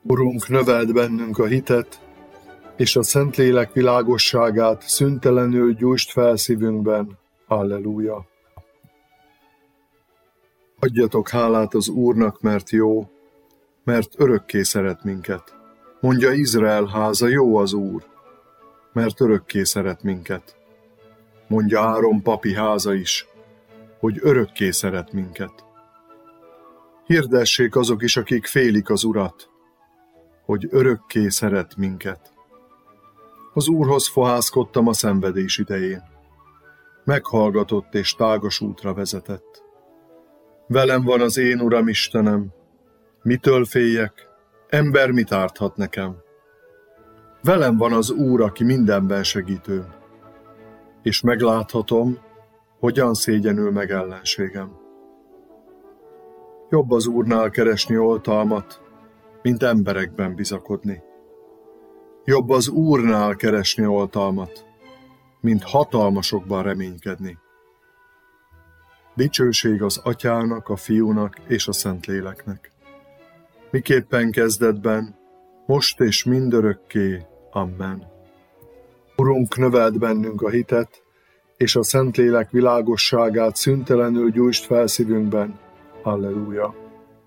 Urunk, növeld bennünk a hitet, és a Szentlélek világosságát szüntelenül gyújtsd fel szívünkben. Alleluja! Adjatok hálát az Úrnak, mert jó, mert örökké szeret minket. Mondja Izrael háza, jó az Úr, mert örökké szeret minket. Mondja Áron papi háza is, hogy örökké szeret minket. Hirdessék azok is, akik félik az Urat, hogy örökké szeret minket. Az Úrhoz fohászkodtam a szenvedés idején. Meghallgatott és tágas útra vezetett. Velem van az én Uram Istenem, mitől féljek, ember mit árthat nekem? Velem van az Úr, aki mindenben segítőm, és megláthatom, hogyan szégyenül meg ellenségem. Jobb az Úrnál keresni oltalmat, mint emberekben bizakodni. Jobb az Úrnál keresni oltalmat, mint hatalmasokban reménykedni. Dicsőség az Atyának, a Fiúnak és a Szentléleknek. Miképpen kezdetben, most és mindörökké. Amen. Urunk, növeld bennünk a hitet, és a Szentlélek világosságát szüntelenül gyújtsd fel szívünkben. Halleluja!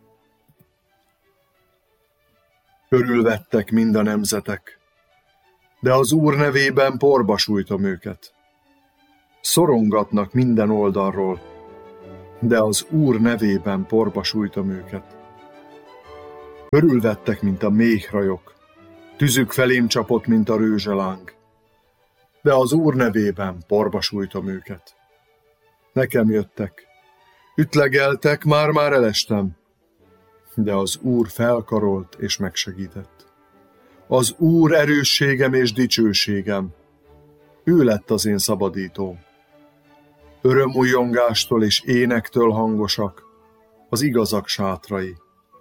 Körülvettek mind a nemzetek, de az Úr nevében porba sújtom őket. Szorongatnak minden oldalról, de az Úr nevében porba sújtom őket. Körülvettek, mint a méhrajok, tüzük felém csapott, mint a rőzseláng, de az Úr nevében porba sújtom őket. Nekem jöttek, ütlegeltek, már elestem, de az Úr felkarolt és megsegített. Az Úr erősségem és dicsőségem, ő lett az én szabadítóm. Örömújjongástól és énektől hangosak az igazak sátrai.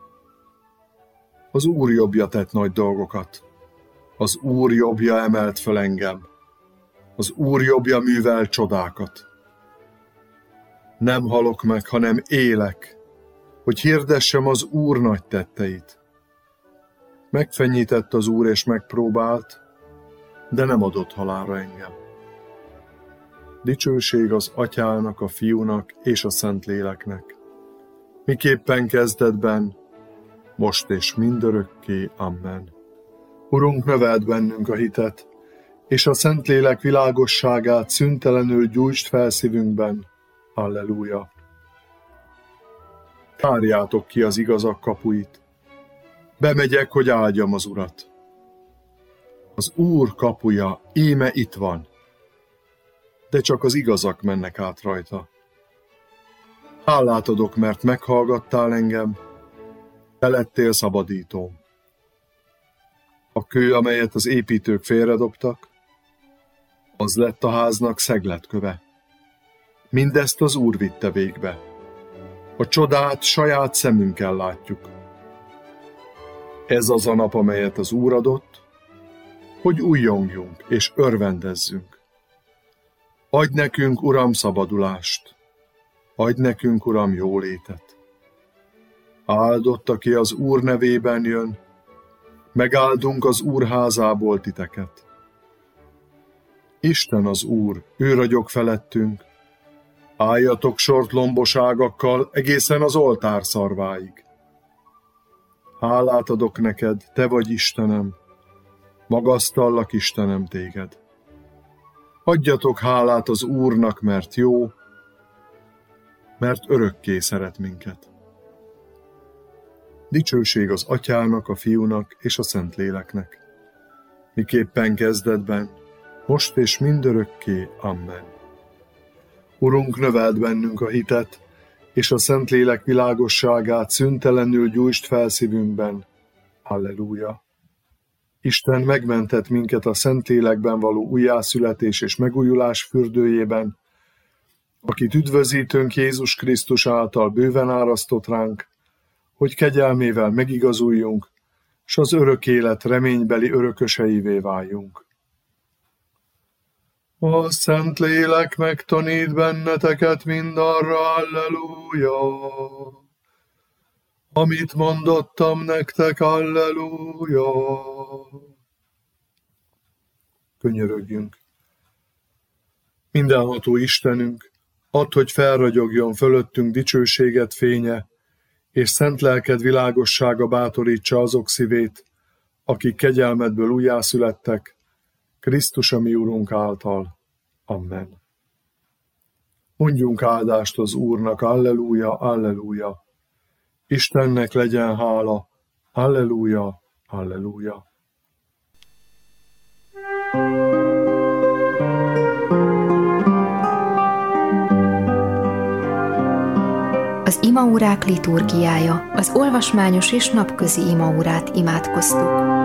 Az Úr jobbja tett nagy dolgokat, az Úr jobbja emelt fel engem, az Úr jobbja művel csodákat. Nem halok meg, hanem élek, hogy hirdessem az Úr nagy tetteit. Megfenyített az Úr és megpróbált, de nem adott halálra engem. Dicsőség az Atyának, a Fiúnak és a Szentléleknek. Miképpen kezdetben, most és mindörökké. Amen. Urunk, növeld bennünk a hitet, és a Szentlélek világosságát szüntelenül gyújtsd fel szívünkben. Halleluja! Tárjátok ki az igazak kapuit. Bemegyek, hogy áldjam az Urat. Az Úr kapuja íme itt van, de csak az igazak mennek át rajta. Hálát adok, mert meghallgattál engem, te lettél szabadítóm. A kő, amelyet az építők félredobtak, az lett a háznak szegletköve. Mindezt az Úr vitte végbe. A csodát saját szemünkkel látjuk. Ez az a nap, amelyet az Úr adott, hogy újjongjunk és örvendezzünk. Adj nekünk, Uram, szabadulást, adj nekünk, Uram, jólétet. Áldott, aki az Úr nevében jön, megáldunk az Úr házából titeket. Isten az Úr, ő ragyog felettünk, álljatok sort lomboságakkal egészen az oltár szarváig. Hálát adok neked, te vagy Istenem, magasztallak, Istenem, téged. Adjatok hálát az Úrnak, mert jó, mert örökké szeret minket. Dicsőség az Atyának, a Fiúnak és a Szentléleknek. Miképpen kezdetben, most és mindörökké. Amen. Urunk, növeld bennünk a hitet, és a Szentlélek világosságát szüntelenül gyújtsd fel szívünkben. Halleluja! Isten megmentett minket a Szentlélekben való újjászületés és megújulás fürdőjében, akit üdvözítőnk Jézus Krisztus által bőven árasztott ránk, hogy kegyelmével megigazuljunk, s az örök élet reménybeli örököseivé váljunk. A Szentlélek megtanít benneteket mindarra, alleluja! amit mondottam nektek, alleluja. Könyörögjünk. Mindenható Istenünk, add, hogy felragyogjon fölöttünk dicsőséged fénye, és szent lelked világossága bátorítsa azok szívét, akik kegyelmedből újjászülettek, Krisztus a mi Urunk által. Amen. Mondjunk áldást az Úrnak, alleluja, alleluja. Istennek legyen hála, alleluja, alleluja. Az imaórák liturgiája, az olvasmányos és napközi imaórát imádkoztuk.